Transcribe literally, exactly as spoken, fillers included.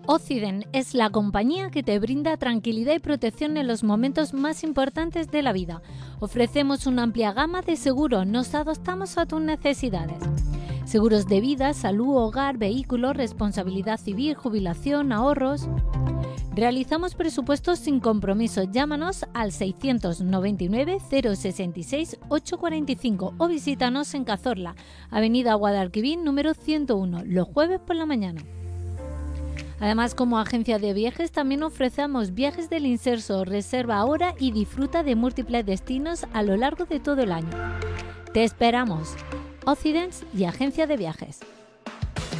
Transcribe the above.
Occident es la compañía que te brinda tranquilidad y protección en los momentos más importantes de la vida. Ofrecemos una amplia gama de seguros, nos adaptamos a tus necesidades. Seguros de vida, salud, hogar, vehículos, responsabilidad civil, jubilación, ahorros. Realizamos presupuestos sin compromiso. Llámanos al seiscientos noventa y nueve, cero sesenta y seis, ochocientos cuarenta y cinco o visítanos en Cazorla, Avenida Guadalquivir, número ciento uno, los jueves por la mañana. Además, como agencia de viajes, también ofrecemos viajes del inserso. Reserva ahora y disfruta de múltiples destinos a lo largo de todo el año. Te esperamos. Occident y agencia de viajes.